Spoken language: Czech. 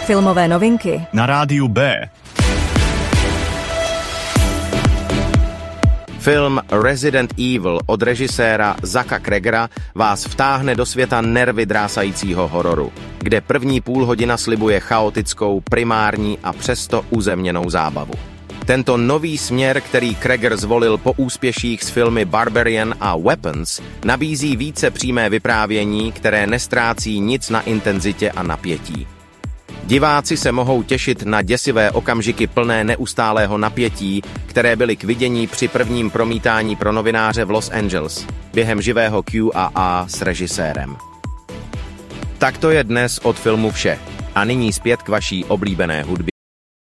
Filmové novinky na rádiu B. Film Resident Evil od režiséra Zacka Cregera vás vtáhne do světa nervy drásajícího hororu, kde první půlhodina slibuje chaotickou, primární a přesto uzemněnou zábavu. Tento nový směr, který Creger zvolil po úspěších s filmy Barbarian a Weapons, nabízí více přímé vyprávění, které nestrácí nic na intenzitě a napětí. Diváci se mohou těšit na děsivé okamžiky plné neustálého napětí, které byly k vidění při prvním promítání pro novináře v Los Angeles během živého Q&A s režisérem. Tak to je dnes od filmu vše. A nyní zpět k vaší oblíbené hudbě.